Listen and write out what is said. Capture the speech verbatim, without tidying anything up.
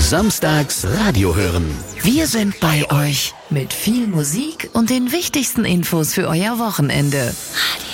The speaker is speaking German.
Samstags Radio hören. Wir sind bei euch mit viel Musik und den wichtigsten Infos für euer Wochenende. Radio.